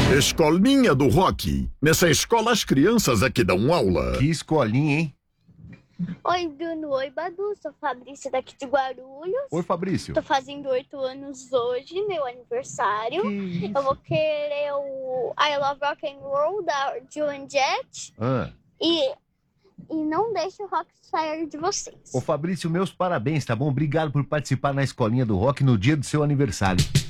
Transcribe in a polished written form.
Escolinha do Rock. Nessa escola as crianças é que dão aula. Que escolinha, hein? Oi, Bruno. Oi, Badu. Sou Fabrícia daqui de Guarulhos. Oi, Fabrício. Tô fazendo 8 anos hoje, meu aniversário. Que isso? Eu vou querer o I Love Rock and Roll da Joan Jett. E não deixe o rock sair de vocês. Ô, Fabrício, meus parabéns, tá bom? Obrigado por participar na Escolinha do Rock no dia do seu aniversário.